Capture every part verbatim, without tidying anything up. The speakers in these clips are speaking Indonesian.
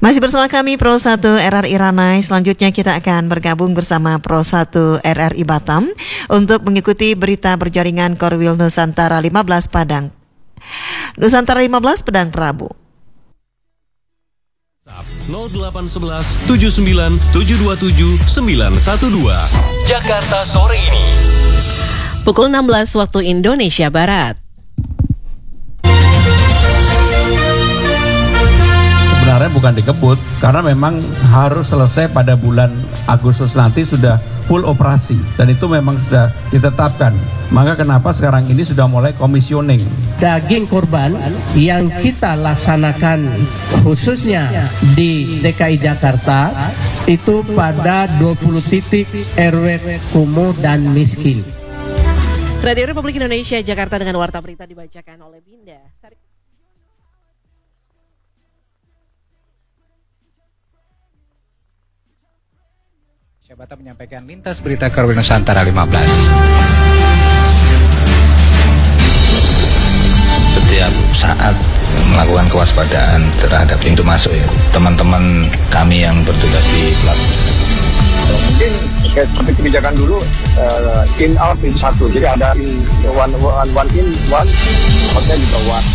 Masih bersama kami Pro satu R R I Ranai. Selanjutnya kita akan bergabung bersama Pro satu R R I Batam untuk mengikuti berita berjaringan Korwil Nusantara lima belas Padang. Nusantara lima belas Padang Prabu. nol delapan satu satu tujuh sembilan tujuh dua tujuh sembilan satu dua Jakarta sore ini. Pukul enam belas waktu Indonesia Barat. Sebenarnya bukan dikebut, karena memang harus selesai pada bulan Agustus nanti sudah full operasi. Dan itu memang sudah ditetapkan. Maka kenapa sekarang ini sudah mulai komisioning. Daging kurban yang kita laksanakan khususnya di D K I Jakarta itu pada dua puluh titik R W kumuh dan miskin. Radio Republik Indonesia Jakarta dengan warta berita dibacakan oleh Binda. Batam menyampaikan lintas berita Korwil Nusantara lima belas. Setiap saat melakukan kewaspadaan terhadap pintu masuk ya. Teman-teman kami yang bertugas di pelabuhan. Mungkin seperti kebijakan dulu uh, in out itu satu, jadi ada in one one one in one, outnya juga one.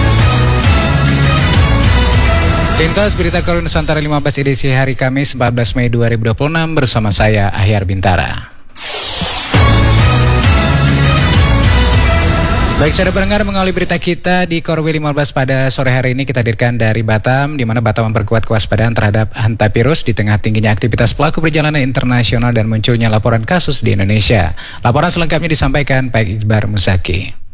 Lintas berita Korwil Nusantara lima belas edisi hari Kamis empat belas Mei dua ribu dua puluh enam bersama saya Ahyar Bintara. Baik, saudara pendengar, mengawali berita kita di Korwil lima belas pada sore hari ini kita hadirkan dari Batam, di mana Batam memperkuat kewaspadaan terhadap hantavirus di tengah tingginya aktivitas pelaku perjalanan internasional dan munculnya laporan kasus di Indonesia. Laporan selengkapnya disampaikan Pak Iqbar Musaki.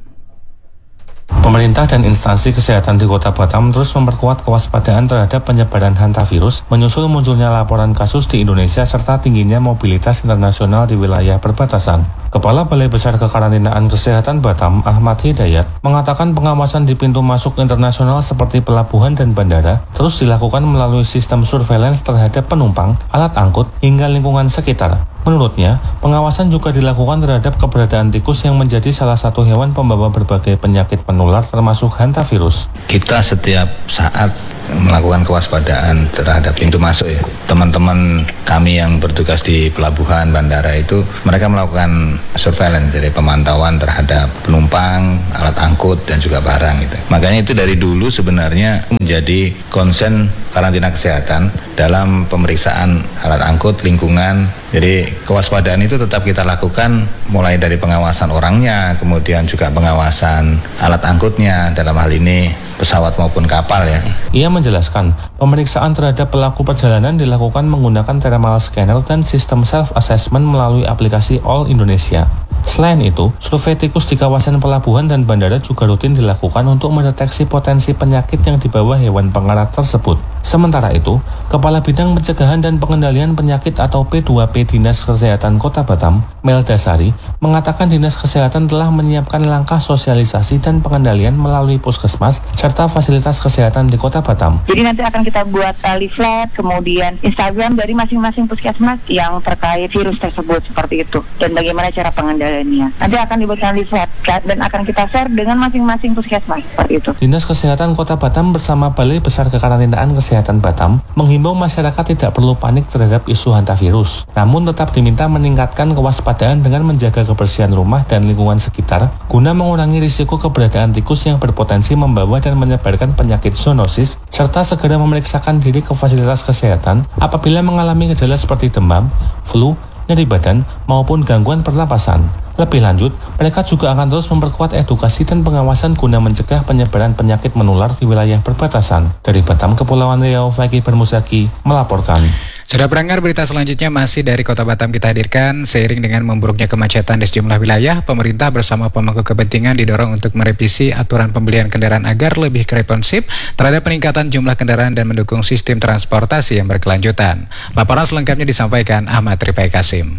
Pemerintah dan instansi kesehatan di Kota Batam terus memperkuat kewaspadaan terhadap penyebaran hantavirus menyusul munculnya laporan kasus di Indonesia serta tingginya mobilitas internasional di wilayah perbatasan. Kepala Balai Besar Kekarantinaan Kesehatan Batam, Ahmad Hidayat, mengatakan pengawasan di pintu masuk internasional seperti pelabuhan dan bandara terus dilakukan melalui sistem surveillance terhadap penumpang, alat angkut, hingga lingkungan sekitar. Menurutnya, pengawasan juga dilakukan terhadap keberadaan tikus yang menjadi salah satu hewan pembawa berbagai penyakit penular termasuk hantavirus. Kita setiap saat melakukan kewaspadaan terhadap pintu masuk ya. Teman-teman kami yang bertugas di pelabuhan, bandara itu mereka melakukan surveillance, jadi pemantauan terhadap penumpang, alat angkut dan juga barang gitu. Makanya itu dari dulu sebenarnya menjadi konsen karantina kesehatan dalam pemeriksaan alat angkut, lingkungan. Jadi kewaspadaan itu tetap kita lakukan mulai dari pengawasan orangnya, kemudian juga pengawasan alat angkutnya, dalam hal ini pesawat maupun kapal ya. Ia menjelaskan, pemeriksaan terhadap pelaku perjalanan dilakukan menggunakan thermal scanner dan sistem self-assessment melalui aplikasi All Indonesia. Selain itu, survei tikus di kawasan pelabuhan dan bandara juga rutin dilakukan untuk mendeteksi potensi penyakit yang dibawa hewan pengarat tersebut. Sementara itu, Kepala Bidang Pencegahan dan Pengendalian Penyakit atau P dua P Dinas Kesehatan Kota Batam, Melda Sari, mengatakan Dinas Kesehatan telah menyiapkan langkah sosialisasi dan pengendalian melalui puskesmas serta fasilitas kesehatan di Kota Batam. Jadi nanti akan kita buat uh, leaflet, kemudian Instagram dari masing-masing puskesmas yang terkait virus tersebut seperti itu, dan bagaimana cara pengendaliannya. Nanti akan dibuatkan leaflet dan akan kita share dengan masing-masing puskesmas seperti itu. Dinas Kesehatan Kota Batam bersama Balai Besar Kekarantinaan Kesehatan Batam menghimbau masyarakat tidak perlu panik terhadap isu hantavirus, namun tetap diminta meningkatkan kewaspadaan dengan menjaga kebersihan rumah dan lingkungan sekitar guna mengurangi risiko keberadaan tikus yang berpotensi membawa dan menyebarkan penyakit zoonosis, serta segera memeriksakan diri ke fasilitas kesehatan apabila mengalami gejala seperti demam, flu, nyeri badan, maupun gangguan pernapasan. Lebih lanjut, mereka juga akan terus memperkuat edukasi dan pengawasan guna mencegah penyebaran penyakit menular di wilayah perbatasan. Dari Batam, Kepulauan Riau, Pak Iqbar Musaki melaporkan. Saudara pendengar, berita selanjutnya masih dari Kota Batam kita hadirkan. Seiring dengan memburuknya kemacetan di sejumlah wilayah, pemerintah bersama pemangku kepentingan didorong untuk merevisi aturan pembelian kendaraan agar lebih responsif terhadap peningkatan jumlah kendaraan dan mendukung sistem transportasi yang berkelanjutan. Laporan selengkapnya disampaikan Ahmad Ripai Kasim.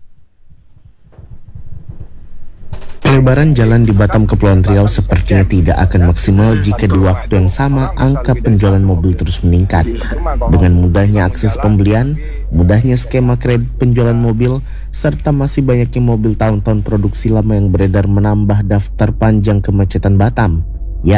Pelebaran jalan di Batam Kepulauan Riau sepertinya tidak akan maksimal jika di waktu yang sama angka penjualan mobil terus meningkat. Dengan mudahnya akses pembelian, mudahnya skema kredit penjualan mobil, serta masih banyaknya mobil tahun-tahun produksi lama yang beredar menambah daftar panjang kemacetan Batam. Ya,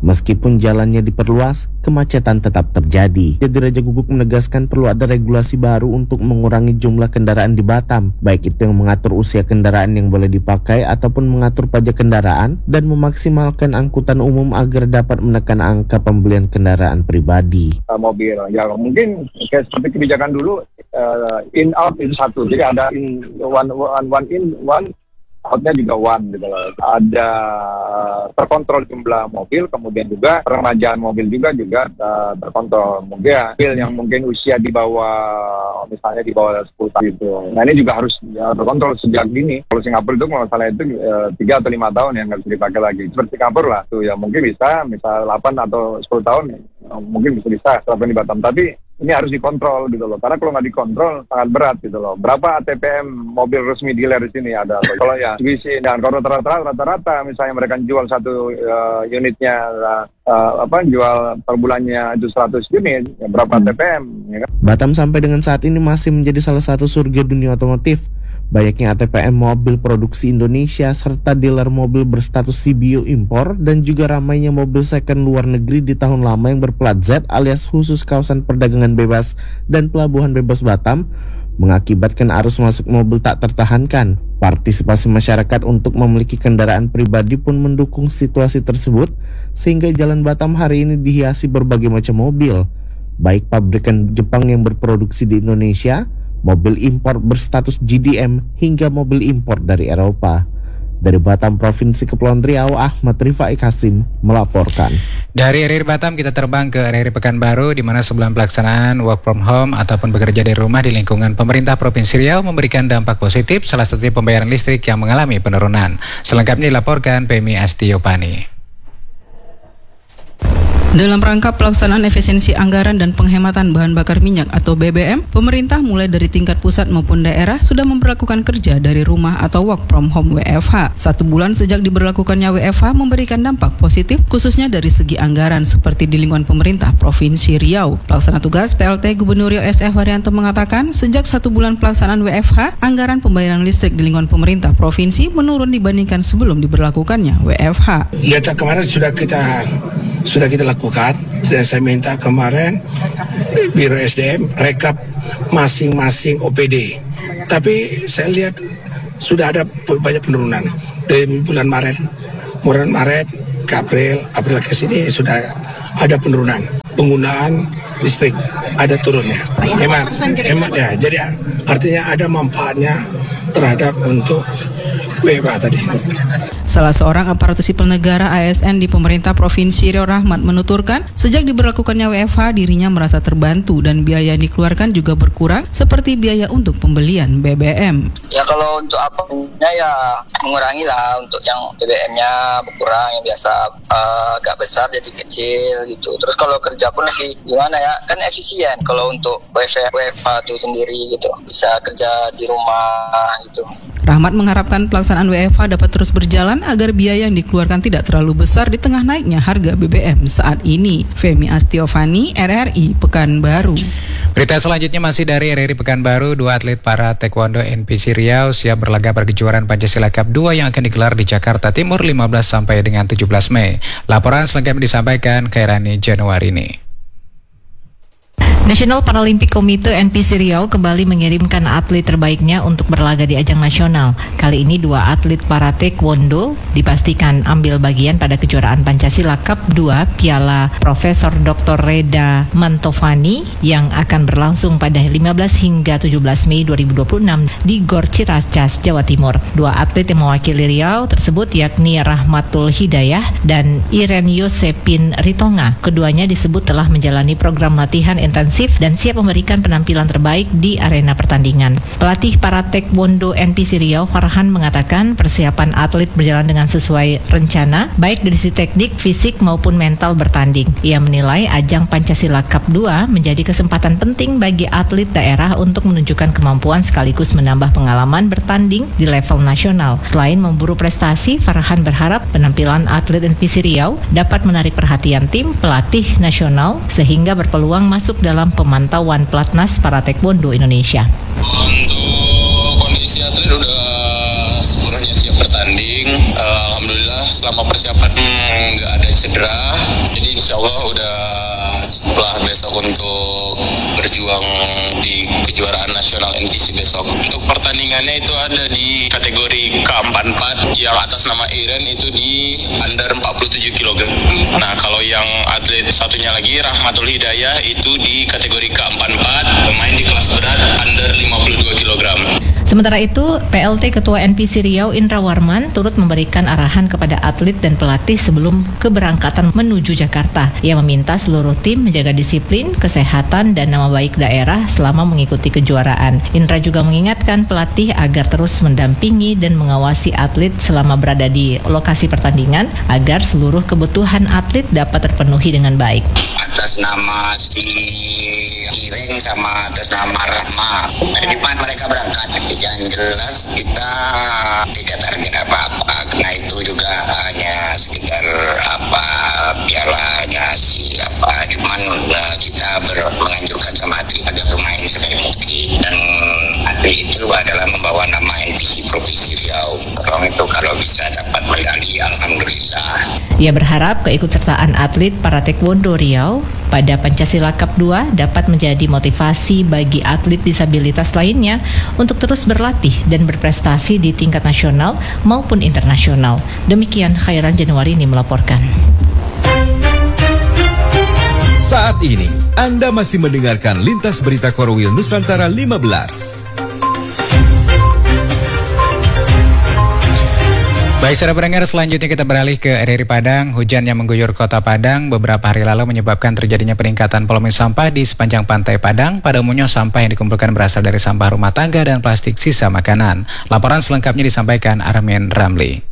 Meskipun jalannya diperluas, kemacetan tetap terjadi. Jadi Raja Guguk menegaskan perlu ada regulasi baru untuk mengurangi jumlah kendaraan di Batam, baik itu yang mengatur usia kendaraan yang boleh dipakai ataupun mengatur pajak kendaraan dan memaksimalkan angkutan umum agar dapat menekan angka pembelian kendaraan pribadi. Uh, mobil, ya mungkin kayak seperti kebijakan dulu uh, in out itu satu, jadi ada in one one, one in one. Outnya juga one gitu loh. Ada terkontrol jumlah mobil, kemudian juga peremajaan mobil juga juga uh, terkontrol. Mungkin mobil yang mungkin usia di bawah, misalnya di bawah sepuluh tahun gitu. Nah ini juga harus ya, terkontrol sejak dini. Kalau Singapura itu kalau salah itu tiga uh, atau lima tahun yang nggak bisa dipakai lagi. Seperti Singapura lah, tuh ya mungkin bisa, misal delapan atau sepuluh tahun uh, mungkin bisa bisa terapkan di Batam. Tapi ini harus dikontrol gitu loh, karena kalau nggak dikontrol sangat berat gitu loh. Berapa A T P M mobil resmi dealer di sini ada? Kalau ya Mitsubishi dan kalau rata-rata rata-rata misalnya mereka jual satu uh, unitnya uh, apa jual per bulannya itu seratus unit, ya berapa A T P M? Ya kan? Batam sampai dengan saat ini masih menjadi salah satu surga dunia otomotif. Banyaknya A T P M mobil produksi Indonesia serta dealer mobil berstatus C B O impor dan juga ramainya mobil second luar negeri di tahun lama yang berplat Z alias khusus kawasan perdagangan bebas dan pelabuhan bebas Batam mengakibatkan arus masuk mobil tak tertahankan. Partisipasi masyarakat untuk memiliki kendaraan pribadi pun mendukung situasi tersebut sehingga Jalan Batam hari ini dihiasi berbagai macam mobil, baik pabrikan Jepang yang berproduksi di Indonesia, mobil impor berstatus G D M hingga mobil impor dari Eropa. Dari Batam, Provinsi Kepulauan Riau, Ahmad Rifai Kasim melaporkan. Dari R R I Batam kita terbang ke R R I Pekanbaru, di mana sebelum pelaksanaan work from home ataupun bekerja dari rumah di lingkungan pemerintah Provinsi Riau memberikan dampak positif, salah satunya pembayaran listrik yang mengalami penurunan. Selengkapnya dilaporkan Pemi Astiopani. Dalam rangka pelaksanaan efisiensi anggaran dan penghematan bahan bakar minyak atau B B M, pemerintah mulai dari tingkat pusat maupun daerah sudah memperlakukan kerja dari rumah atau work from home W F H. Satu bulan sejak diberlakukannya W F H memberikan dampak positif khususnya dari segi anggaran seperti di lingkungan pemerintah Provinsi Riau. Pelaksana tugas P L T Gubernur Riau S F Haryanto mengatakan sejak satu bulan pelaksanaan W F H, anggaran pembayaran listrik di lingkungan pemerintah provinsi menurun dibandingkan sebelum diberlakukannya W F H. Data kemarin sudah kita sudah kita lakukan. Saya minta kemarin Biro S D M rekap masing-masing O P D. Tapi saya lihat sudah ada banyak penurunan dari bulan Maret, bulan Maret ke April, April ke sini sudah ada penurunan penggunaan listrik, ada turunnya. Hemat, hemat ya. Jadi artinya ada manfaatnya terhadap untuk W F H tadi. Salah seorang aparatur sipil negara A S N di pemerintah Provinsi Riau Rahmat menuturkan, sejak diberlakukannya W F H dirinya merasa terbantu dan biaya yang dikeluarkan juga berkurang seperti biaya untuk pembelian B B M. Ya kalau untuk apanya ya mengurangi lah, untuk yang B B M-nya berkurang, yang biasa uh, agak besar jadi kecil gitu. Terus kalau kerja pun lebih gimana ya, kan efisien kalau untuk W F H itu sendiri gitu, bisa kerja di rumah gitu. Rahmat mengharapkan pelaksanaan W F H dapat terus berjalan agar biaya yang dikeluarkan tidak terlalu besar di tengah naiknya harga B B M saat ini. Femi Astiovani, R R I Pekanbaru. Berita selanjutnya masih dari R R I Pekanbaru, dua atlet para taekwondo N P C Riau siap berlaga pada kejuaraan Pancasila Cup dua yang akan digelar di Jakarta Timur lima belas sampai dengan tujuh belas Mei. Laporan selengkapnya disampaikan Khairani Januari ini. National Paralympic Committee N P C Riau kembali mengirimkan atlet terbaiknya untuk berlaga di ajang nasional. Kali ini dua atlet para taekwondo dipastikan ambil bagian pada kejuaraan Pancasila Cup dua Piala Profesor Doktor Reda Mantovani yang akan berlangsung pada lima belas hingga tujuh belas Mei dua ribu dua puluh enam di Gor Ciracas, Jawa Timur. Dua atlet yang mewakili Riau tersebut yakni Rahmatul Hidayah dan Iren Yosepin Ritonga. Keduanya disebut telah menjalani program latihan intensif dan siap memberikan penampilan terbaik di arena pertandingan. Pelatih para taekwondo N P C Riau, Farhan, mengatakan persiapan atlet berjalan dengan sesuai rencana, baik dari sisi teknik, fisik maupun mental bertanding. Ia menilai ajang Pancasila Cup dua menjadi kesempatan penting bagi atlet daerah untuk menunjukkan kemampuan sekaligus menambah pengalaman bertanding di level nasional. Selain memburu prestasi, Farhan berharap penampilan atlet N P C Riau dapat menarik perhatian tim pelatih nasional sehingga berpeluang masuk dalam pemantauan Platnas para taekwondo Indonesia. Untuk kondisi atlet udah sepenuhnya siap bertanding. Uh, Alhamdulillah selama persiapan nggak ada cedera, jadi insya Allah udah setelah besok untuk berjuang di kejuaraan nasional N P C besok. Untuk pertandingannya itu ada di kategori K empat puluh empat yang atas nama Iren itu di under empat puluh tujuh kilogram. Nah kalau yang atlet satunya lagi Rahmatul Hidayah itu di kategori K empat puluh empat, pemain di kelas berat under lima puluh dua kilogram. Sementara itu, P L T Ketua N P C Riau Indra Warman turut memberikan arahan kepada atlet dan pelatih sebelum keberangkatan menuju Jakarta. Ia meminta seluruh tim menjaga disiplin, kesehatan, dan nama baik daerah selama mengikuti kejuaraan. Indra juga mengingatkan pelatih agar terus mendampingi dan mengawasi atlet selama berada di lokasi pertandingan agar seluruh kebutuhan atlet dapat terpenuhi dengan baik. Atas nama si Ireng sama atas nama Rahma, dari depan mereka berangkat. Yang jelas kita tidak target apa-apa, karena itu juga hanya sekedar apa pialanya si apa, cuman udah kita ber- menganjurkan sama atlet agar bermain sebaik mungkin, dan atlet itu adalah membawa nama N P C Provinsi Riau. Tolong itu kalau bisa dapat medali, alhamdulillah. Ia berharap keikutsertaan atlet para taekwondo Riau pada Pancasila Cup dua dapat menjadi motivasi bagi atlet disabilitas lainnya untuk terus berlatih dan berprestasi di tingkat nasional maupun internasional. Demikian Khairan Januari ini melaporkan. Saat ini Anda masih mendengarkan Lintas Berita Korwil Nusantara lima belas. Baik, saudara pendengar, selanjutnya kita beralih ke R R I Padang. Hujan yang mengguyur kota Padang beberapa hari lalu menyebabkan terjadinya peningkatan volume sampah di sepanjang pantai Padang. Pada umumnya sampah yang dikumpulkan berasal dari sampah rumah tangga dan plastik sisa makanan. Laporan selengkapnya disampaikan Armin Ramli.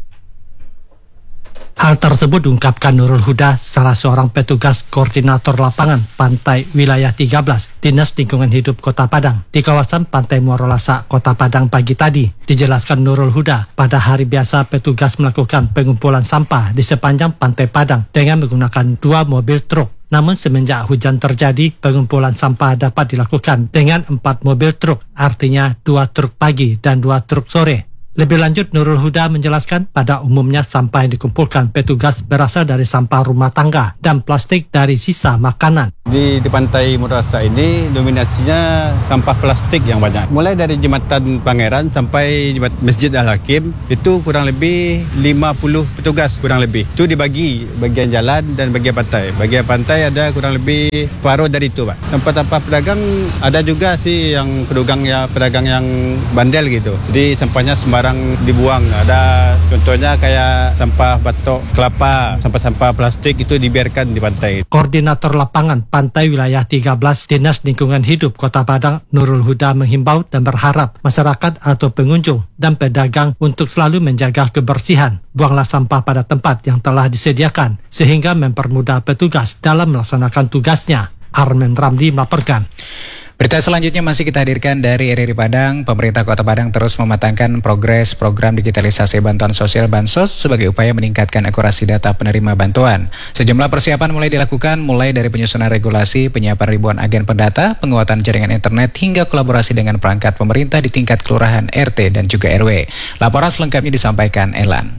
Hal tersebut diungkapkan Nurul Huda, salah seorang petugas koordinator lapangan Pantai Wilayah tiga belas Dinas Lingkungan Hidup Kota Padang di kawasan Pantai Muaro Lasa, Kota Padang pagi tadi. Dijelaskan Nurul Huda, pada hari biasa petugas melakukan pengumpulan sampah di sepanjang Pantai Padang dengan menggunakan dua mobil truk. Namun semenjak hujan terjadi, pengumpulan sampah dapat dilakukan dengan empat mobil truk, artinya dua truk pagi dan dua truk sore. Lebih lanjut, Nurul Huda menjelaskan pada umumnya sampah yang dikumpulkan petugas berasal dari sampah rumah tangga dan plastik dari sisa makanan. Di, di Pantai Muaro Lasa ini dominasinya sampah plastik yang banyak. Mulai dari Jembatan Pangeran sampai Jembatan Masjid Al-Hakim, itu kurang lebih lima puluh petugas kurang lebih. Itu dibagi bagian jalan dan bagian pantai. Bagian pantai ada kurang lebih separuh dari itu, Pak. Sampah-sampah pedagang ada juga sih yang pedagang ya pedagang yang bandel gitu. Jadi sampahnya sembarang dibuang. Ada contohnya kayak sampah batok kelapa, sampah-sampah plastik itu dibiarkan di pantai. Koordinator lapangan Pantai Wilayah tiga belas Dinas Lingkungan Hidup Kota Padang, Nurul Huda, menghimbau dan berharap masyarakat atau pengunjung dan pedagang untuk selalu menjaga kebersihan. Buanglah sampah pada tempat yang telah disediakan sehingga mempermudah petugas dalam melaksanakan tugasnya. Armin Ramli melaporkan. Berita selanjutnya masih kita hadirkan dari R R I Padang. Pemerintah Kota Padang terus mematangkan progres program digitalisasi bantuan sosial Bansos sebagai upaya meningkatkan akurasi data penerima bantuan. Sejumlah persiapan mulai dilakukan, mulai dari penyusunan regulasi, penyiapan ribuan agen pendata, penguatan jaringan internet, hingga kolaborasi dengan perangkat pemerintah di tingkat kelurahan, R T, dan juga R W. Laporan selengkapnya disampaikan Elan.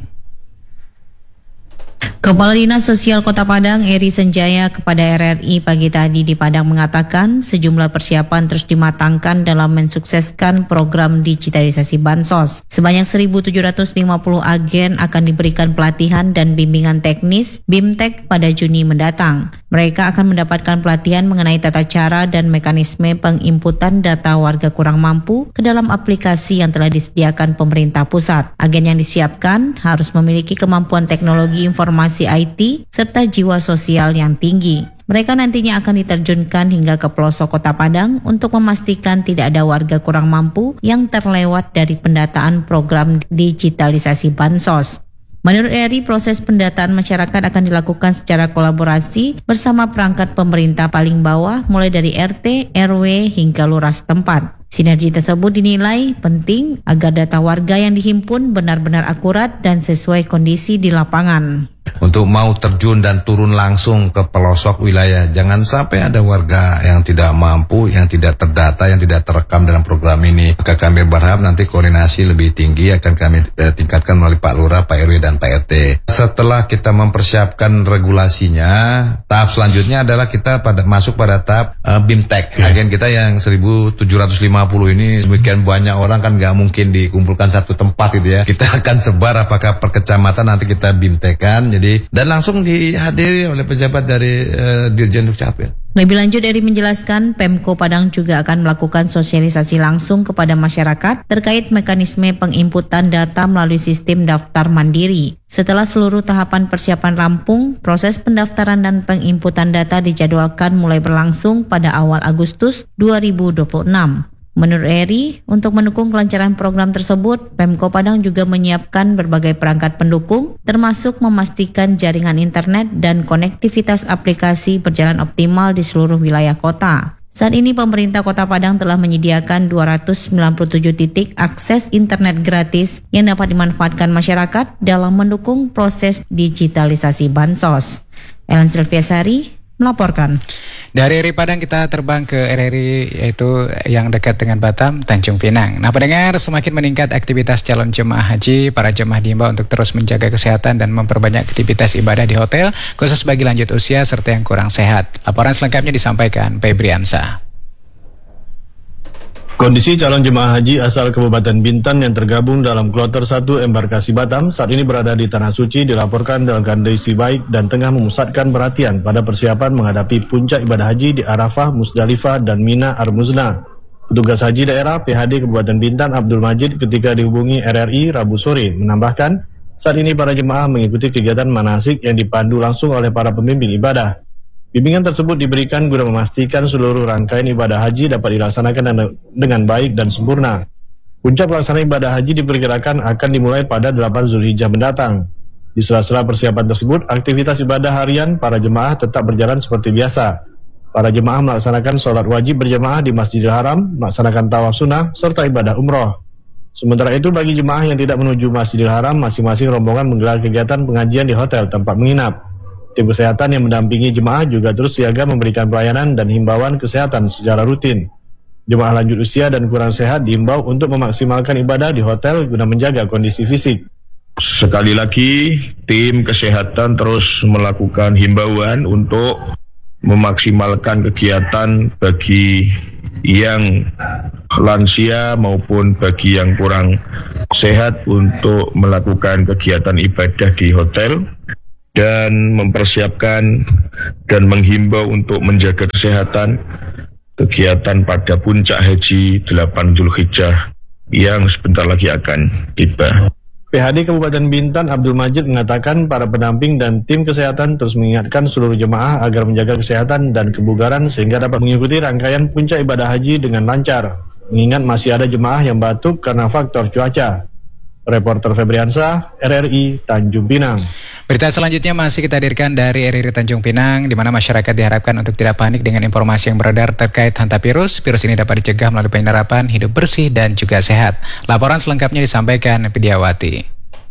Kepala Dinas Sosial Kota Padang, Eri Senjaya, kepada R R I pagi tadi di Padang mengatakan sejumlah persiapan terus dimatangkan dalam mensukseskan program digitalisasi Bansos. Sebanyak seribu tujuh ratus lima puluh agen akan diberikan pelatihan dan bimbingan teknis BIMTEK pada Juni mendatang. Mereka akan mendapatkan pelatihan mengenai tata cara dan mekanisme penginputan data warga kurang mampu ke dalam aplikasi yang telah disediakan pemerintah pusat. Agen yang disiapkan harus memiliki kemampuan teknologi informasi I T serta jiwa sosial yang tinggi. Mereka nantinya akan diterjunkan hingga ke pelosok Kota Padang untuk memastikan tidak ada warga kurang mampu yang terlewat dari pendataan program digitalisasi Bansos. Menurut Eri, proses pendataan masyarakat akan dilakukan secara kolaborasi bersama perangkat pemerintah paling bawah mulai dari R T, R W hingga lurah setempat. Sinergi tersebut dinilai penting agar data warga yang dihimpun benar-benar akurat dan sesuai kondisi di lapangan. Untuk mau terjun dan turun langsung ke pelosok wilayah, jangan sampai ada warga yang tidak mampu, yang tidak terdata, yang tidak terekam dalam program ini. Maka kami berharap nanti koordinasi lebih tinggi akan kami eh, tingkatkan melalui Pak Lurah, Pak R W dan Pak R T. Setelah kita mempersiapkan regulasinya, tahap selanjutnya adalah kita pada masuk pada tahap uh, BIMTEK. Agen kita yang seribu tujuh ratus lima puluh ini demikian banyak orang kan nggak mungkin dikumpulkan satu tempat gitu ya. Kita akan sebar apakah per kecamatan nanti kita BIMTEK-kan. Jadi dan langsung dihadiri oleh pejabat dari uh, Dirjen Dukcapil. Lebih lanjut, Eri menjelaskan Pemko Padang juga akan melakukan sosialisasi langsung kepada masyarakat terkait mekanisme penginputan data melalui sistem daftar mandiri. Setelah seluruh tahapan persiapan rampung, proses pendaftaran dan penginputan data dijadwalkan mulai berlangsung pada awal Agustus dua ribu dua puluh enam. Menurut Eri, untuk mendukung kelancaran program tersebut, Pemko Padang juga menyiapkan berbagai perangkat pendukung, termasuk memastikan jaringan internet dan konektivitas aplikasi berjalan optimal di seluruh wilayah kota. Saat ini pemerintah Kota Padang telah menyediakan dua ratus sembilan puluh tujuh titik akses internet gratis yang dapat dimanfaatkan masyarakat dalam mendukung proses digitalisasi Bansos. Ellen Silviasari melaporkan. Dari R I Padang kita terbang ke R R I, yaitu yang dekat dengan Batam, Tanjung Pinang. Nah, pendengar, semakin meningkat aktivitas calon jemaah haji, para jemaah diimbau untuk terus menjaga kesehatan dan memperbanyak aktivitas ibadah di hotel, khusus bagi lanjut usia serta yang kurang sehat. Laporan selengkapnya disampaikan Febriansa. Kondisi calon jemaah haji asal Kabupaten Bintan yang tergabung dalam kloter satu embarkasi Batam saat ini berada di Tanah Suci dilaporkan dalam kondisi baik dan tengah memusatkan perhatian pada persiapan menghadapi puncak ibadah haji di Arafah, Musdalifah, dan Mina Armuzna. Petugas haji daerah P H D Kabupaten Bintan Abdul Majid ketika dihubungi R R I Rabu sore menambahkan saat ini para jemaah mengikuti kegiatan manasik yang dipandu langsung oleh para pembimbing ibadah. Bimbingan tersebut diberikan guna memastikan seluruh rangkaian ibadah haji dapat dilaksanakan dengan baik dan sempurna. Puncak pelaksanaan ibadah haji diperkirakan akan dimulai pada delapan Zulhijjah mendatang. Di sela-sela persiapan tersebut, aktivitas ibadah harian para jemaah tetap berjalan seperti biasa. Para jemaah melaksanakan sholat wajib berjemaah di Masjidil Haram, melaksanakan tawaf sunnah, serta ibadah umroh. Sementara itu, bagi jemaah yang tidak menuju Masjidil Haram, masing-masing rombongan menggelar kegiatan pengajian di hotel tempat menginap. Tim kesehatan yang mendampingi jemaah juga terus siaga memberikan pelayanan dan himbauan kesehatan secara rutin. Jemaah lanjut usia dan kurang sehat diimbau untuk memaksimalkan ibadah di hotel guna menjaga kondisi fisik. Sekali lagi, tim kesehatan terus melakukan himbauan untuk memaksimalkan kegiatan bagi yang lansia maupun bagi yang kurang sehat untuk melakukan kegiatan ibadah di hotel, dan mempersiapkan dan menghimbau untuk menjaga kesehatan kegiatan pada puncak haji delapan Zulhijjah yang sebentar lagi akan tiba. P H D Kabupaten Bintan Abdul Majid mengatakan para pendamping dan tim kesehatan terus mengingatkan seluruh jemaah agar menjaga kesehatan dan kebugaran sehingga dapat mengikuti rangkaian puncak ibadah haji dengan lancar, mengingat masih ada jemaah yang batuk karena faktor cuaca. Reporter Febriansa, R R I Tanjung Pinang. Berita selanjutnya masih kita hadirkan dari R R I Tanjung Pinang, di mana masyarakat diharapkan untuk tidak panik dengan informasi yang beredar terkait hantavirus. Virus ini dapat dicegah melalui penerapan hidup bersih dan juga sehat. Laporan selengkapnya disampaikan Pidiawati.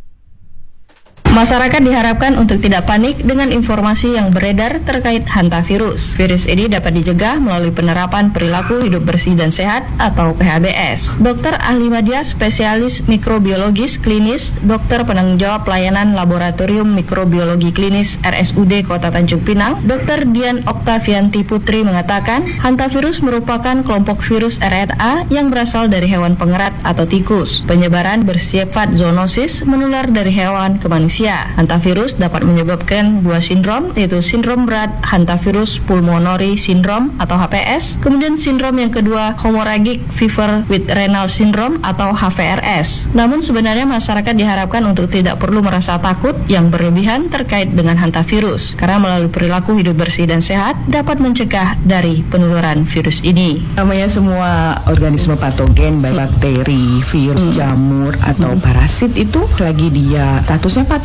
Masyarakat diharapkan untuk tidak panik dengan informasi yang beredar terkait hantavirus. Virus ini dapat dicegah melalui penerapan perilaku hidup bersih dan sehat atau P H B S. Dokter Ahli Media Spesialis Mikrobiologis Klinis, Dokter Penanggung Jawab Pelayanan Laboratorium Mikrobiologi Klinis R S U D Kota Tanjung Pinang, Dokter Dian Oktavianti Putri mengatakan, hantavirus merupakan kelompok virus R N A yang berasal dari hewan pengerat atau tikus. Penyebaran bersifat zoonosis menular dari hewan ke manusia. Hantavirus dapat menyebabkan dua sindrom, yaitu sindrom berat hantavirus pulmonary syndrome atau H P S, kemudian sindrom yang kedua hemorrhagic fever with renal syndrome atau H V R S. Namun sebenarnya masyarakat diharapkan untuk tidak perlu merasa takut yang berlebihan terkait dengan hantavirus, karena melalui perilaku hidup bersih dan sehat dapat mencegah dari penularan virus ini. Namanya semua organisme patogen, baik bakteri, virus, jamur atau parasit itu lagi dia statusnya patogen.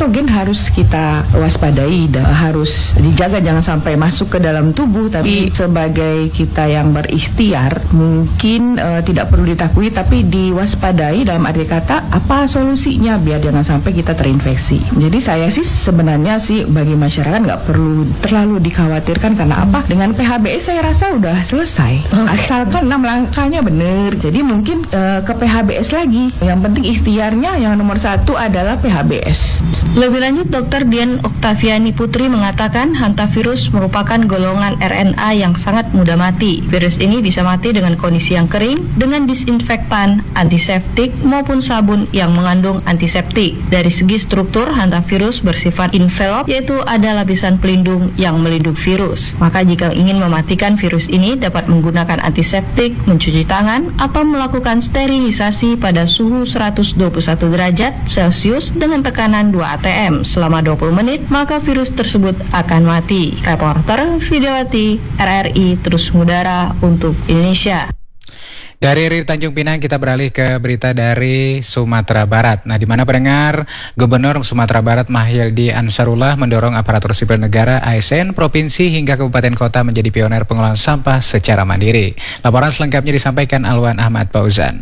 patogen harus kita waspadai dan harus dijaga jangan sampai masuk ke dalam tubuh. Tapi sebagai kita yang berikhtiar mungkin uh, tidak perlu ditakui tapi diwaspadai dalam arti kata apa solusinya biar jangan sampai kita terinfeksi. Jadi saya sih sebenarnya sih bagi masyarakat nggak perlu terlalu dikhawatirkan karena apa? Dengan P H B S saya rasa udah selesai. Asalkan enam langkahnya benar. Jadi mungkin uh, ke P H B S lagi. Yang penting ikhtiarnya yang nomor satu adalah P H B S. Lebih lanjut, Dokter Dian Oktaviani Putri mengatakan hantavirus merupakan golongan R N A yang sangat mudah mati. Virus ini bisa mati dengan kondisi yang kering, dengan disinfektan, antiseptik, maupun sabun yang mengandung antiseptik. Dari segi struktur, hantavirus bersifat envelope, yaitu ada lapisan pelindung yang melindungi virus. Maka jika ingin mematikan virus ini, dapat menggunakan antiseptik, mencuci tangan, atau melakukan sterilisasi pada suhu seratus dua puluh satu derajat Celcius dengan tekanan dua A T M selama dua puluh menit, maka virus tersebut akan mati. Reporter Widiawati, R R I terus mengudara untuk Indonesia. Dari R I Tanjung Pinang kita beralih ke berita dari Sumatera Barat. Nah, di mana pendengar Gubernur Sumatera Barat Mahyildi Ansarullah mendorong aparatur sipil negara, A S N, provinsi hingga kabupaten kota menjadi pioner pengelolaan sampah secara mandiri. Laporan selengkapnya disampaikan Alwan Ahmad Fauzan.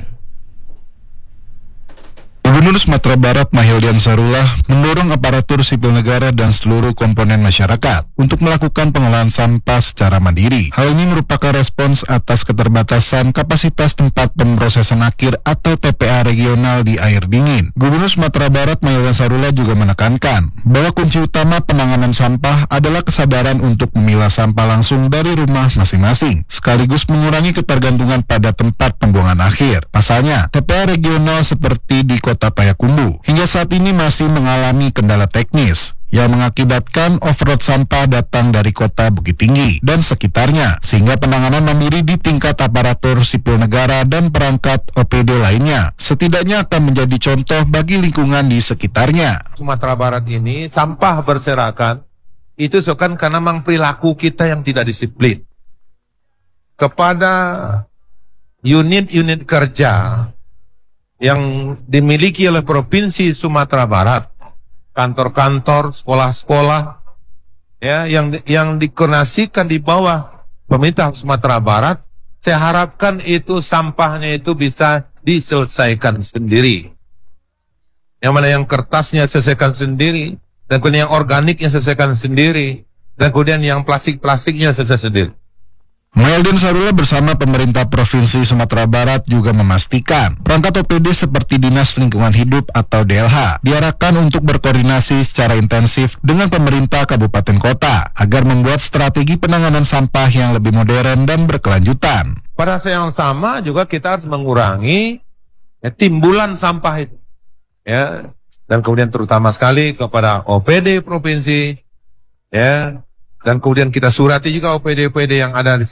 Gubernur Sumatera Barat Mahyildi Ansarullah mendorong aparatur sipil negara dan seluruh komponen masyarakat untuk melakukan pengelolaan sampah secara mandiri. Hal ini merupakan respons atas keterbatasan kapasitas tempat pemrosesan akhir atau T P A regional di air dingin. Gubernur Sumatera Barat Mahyildi Ansarullah juga menekankan bahwa kunci utama penanganan sampah adalah kesadaran untuk memilah sampah langsung dari rumah masing-masing, sekaligus mengurangi ketergantungan pada tempat pembuangan akhir. Pasalnya, T P A regional seperti di Kota Payakumbuh hingga saat ini masih mengalami kendala teknis yang mengakibatkan overload sampah datang dari kota Bukit Tinggi dan sekitarnya, sehingga penanganan mandiri di tingkat aparatur sipil negara dan perangkat O P D lainnya setidaknya akan menjadi contoh bagi lingkungan di sekitarnya. Sumatera Barat ini sampah berserakan itu seakan karena memang perilaku kita yang tidak disiplin. Kepada unit-unit kerja yang dimiliki oleh Provinsi Sumatera Barat, kantor-kantor, sekolah-sekolah, ya, yang yang dikoordinasikan di bawah pemerintah Sumatera Barat, saya harapkan itu sampahnya itu bisa diselesaikan sendiri. Yang mana yang kertasnya selesaikan sendiri, dan kemudian yang organiknya selesaikan sendiri, dan kemudian yang plastik-plastiknya selesai sendiri. Mahyildi Ansarullah bersama pemerintah Provinsi Sumatera Barat juga memastikan perangkat O P D seperti Dinas Lingkungan Hidup atau D L H diarahkan untuk berkoordinasi secara intensif dengan pemerintah kabupaten kota agar membuat strategi penanganan sampah yang lebih modern dan berkelanjutan. Pada saat yang sama juga kita harus mengurangi ya, timbulan sampah itu, ya, dan kemudian terutama sekali kepada O P D provinsi, ya. Dan kemudian kita surati juga O P D-O P D yang ada di